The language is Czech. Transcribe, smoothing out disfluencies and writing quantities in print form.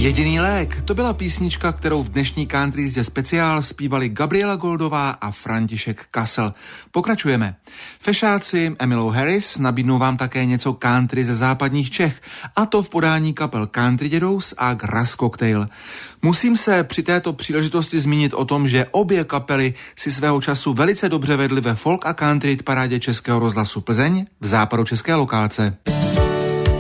Jediný lék, to byla písnička, kterou v dnešní Country jízdě speciál zpívali Gabriela Goldová a František Kasl. Pokračujeme. Fešáci Emilou Harris nabídnou vám také něco country ze západních Čech, a to v podání kapel Country Dědous a Grass Cocktail. Musím se při této příležitosti zmínit o tom, že obě kapely si svého času velice dobře vedly ve folk a country parádě Českého rozhlasu Plzeň v západočeské lokálce.